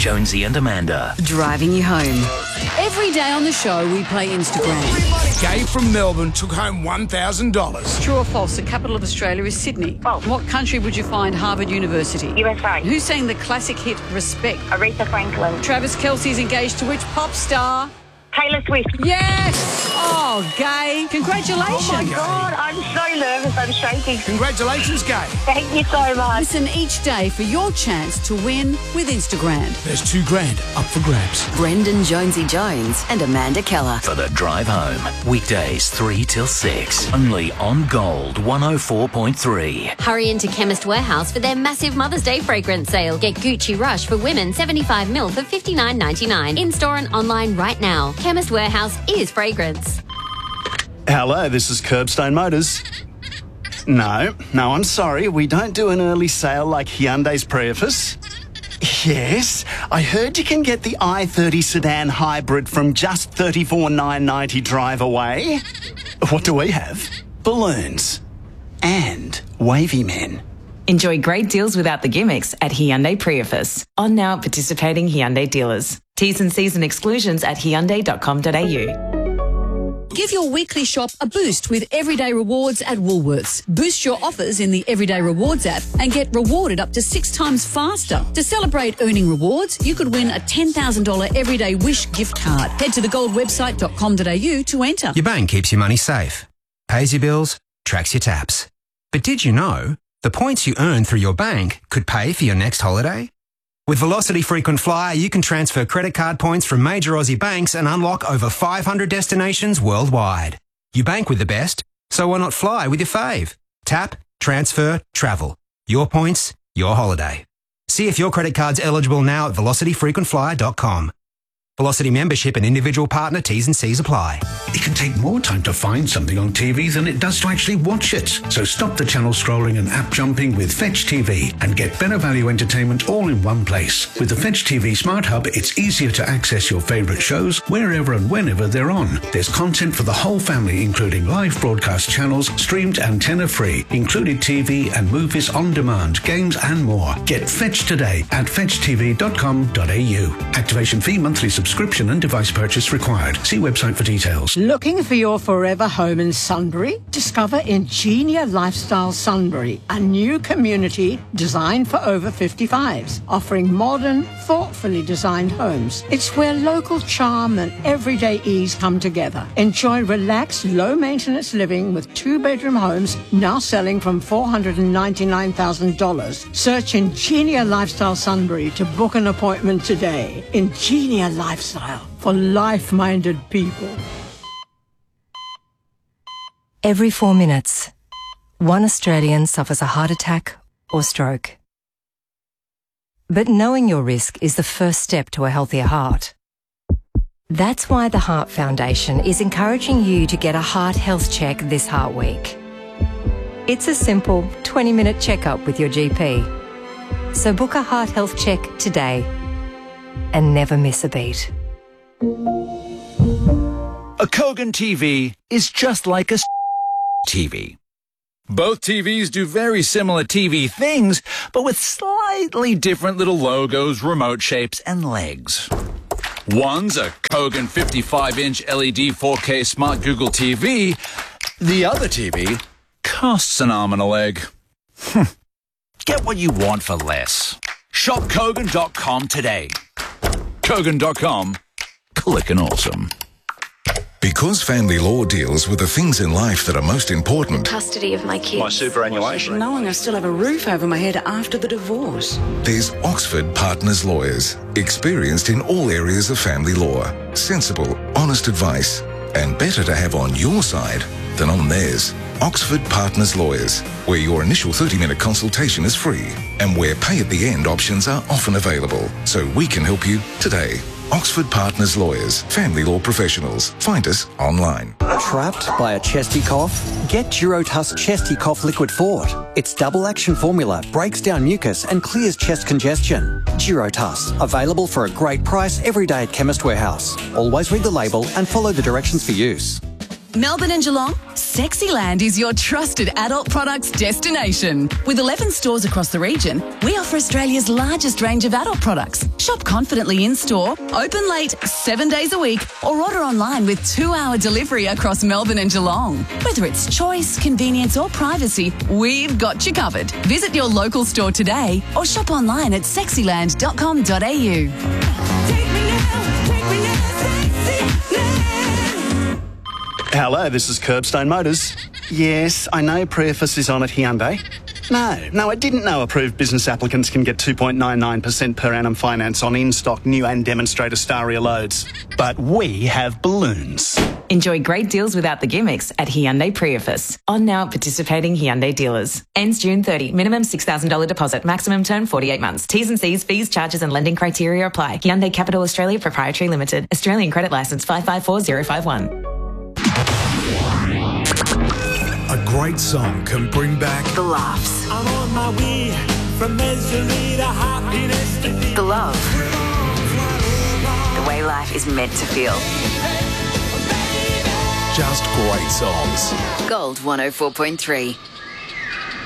Jonesy and Amanda. Driving you home. Every day on the show, we play Instagram. Gabe from Melbourne took home $1,000. True or false, the capital of Australia is Sydney. False. What country would you find Harvard University? USA. Who sang the classic hit Respect? Aretha Franklin. Travis Kelce's engaged to which pop star? Taylor Swift. Yes! Oh, Gay, congratulations. Oh, my God. I'm so nervous. I'm shaking. Congratulations, Gabe. Thank you so much. Listen each day for your chance to win with Instagram. There's $2,000 up for grabs. Brendan Jonesy Jones and Amanda Keller. For the drive home. Weekdays 3 till 6. Only on Gold 104.3. Hurry into Chemist Warehouse for their massive Mother's Day fragrance sale. Get Gucci Rush for women 75ml for $59.99. In-store and online right now. Chemist Warehouse is fragrance. Hello, this is Curbstone Motors. No, I'm sorry. We don't do an early sale like Hyundai's Prius. Yes, I heard you can get the i30 sedan hybrid from just $34,990 drive away. What do we have? Balloons. And wavy men. Enjoy great deals without the gimmicks at Hyundai Prius. On now at participating Hyundai dealers. T's and C's and exclusions at hyundai.com.au. Give your weekly shop a boost with Everyday Rewards at Woolworths. Boost your offers in the Everyday Rewards app and get rewarded up to 6 times faster. To celebrate earning rewards, you could win a $10,000 Everyday Wish gift card. Head to thegoldwebsite.com.au to enter. Your bank keeps your money safe, pays your bills, tracks your taps. But did you know the points you earn through your bank could pay for your next holiday? With Velocity Frequent Flyer, you can transfer credit card points from major Aussie banks and unlock over 500 destinations worldwide. You bank with the best, so why not fly with your fave? Tap, transfer, travel. Your points, your holiday. See if your credit card's eligible now at velocityfrequentflyer.com. Velocity membership and individual partner T's and C's apply. It can take more time to find something on TV than it does to actually watch it. So stop the channel scrolling and app jumping with Fetch TV and get better value entertainment all in one place. With the Fetch TV Smart Hub, it's easier to access your favourite shows wherever and whenever they're on. There's content for the whole family, including live broadcast channels, streamed antenna-free, included TV and movies on demand, games and more. Get Fetch today at fetchtv.com.au. Activation fee, monthly subscription and device purchase required. See website for details. Looking for your forever home in Sunbury? Discover Ingenia Lifestyle Sunbury, a new community designed for over 55s, offering modern, thoughtfully designed homes. It's where local charm and everyday ease come together. Enjoy relaxed, low-maintenance living with 2-bedroom homes now selling from $499,000. Search Ingenia Lifestyle Sunbury to book an appointment today. Ingenia Lifestyle for life-minded people. Every 4 minutes, one Australian suffers a heart attack or stroke. But knowing your risk is the first step to a healthier heart. That's why the Heart Foundation is encouraging you to get a heart health check this Heart Week. It's a simple 20-minute checkup with your GP. So book a heart health check today and never miss a beat. A Kogan TV is just like a TV. Both TVs do very similar TV things, but with slightly different little logos, remote shapes, and legs. One's a Kogan 55-inch LED 4K Smart Google TV. The other TV costs an arm and a leg. Get what you want for less. Shop Kogan.com today. Kogan.com. Click and awesome. Because family law deals with the things in life that are most important. Custody of my kids. My superannuation. Knowing I still have a roof over my head after the divorce. There's Oxford Partners Lawyers, experienced in all areas of family law. Sensible, honest advice, and better to have on your side than on theirs. Oxford Partners Lawyers, where your initial 30-minute consultation is free and where pay-at-the-end options are often available. So we can help you today. Oxford Partners Lawyers, family law professionals. Find us online. Trapped by a chesty cough? Get Durotuss Chesty Cough Liquid Fort. Its double action formula breaks down mucus and clears chest congestion. Durotuss, available for a great price every day at Chemist Warehouse. Always read the label and follow the directions for use. Melbourne and Geelong, Sexyland is your trusted adult products destination. With 11 stores across the region, we offer Australia's largest range of adult products. Shop confidently in-store, open late 7 days a week, or order online with 2-hour delivery across Melbourne and Geelong. Whether it's choice, convenience or privacy, we've got you covered. Visit your local store today or shop online at sexyland.com.au. Hello, this is Curbstone Motors. Yes, I know Prius is on at Hyundai. No, I didn't know approved business applicants can get 2.99% per annum finance on in-stock new and demonstrator Staria loads. But we have balloons. Enjoy great deals without the gimmicks at Hyundai Prius. On now at participating Hyundai dealers. Ends June 30. Minimum $6,000 deposit. Maximum term 48 months. T's and C's, fees, charges and lending criteria apply. Hyundai Capital Australia Proprietary Limited. Australian Credit Licence 554051. A great song can bring back The laughs. I'm on my way from misery to happiness. The love. The way life is meant to feel. just great songs. Gold 104.3.